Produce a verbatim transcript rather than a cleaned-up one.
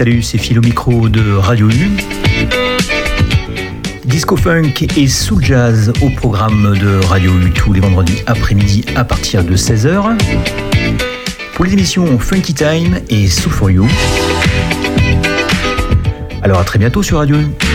salut, c'est Phil au micro de Radio U. Disco Funk et Soul Jazz au programme de Radio U tous les vendredis après-midi à partir de seize heures. Pour les émissions Funky Time et Soul for You. Alors à très bientôt sur Radio U.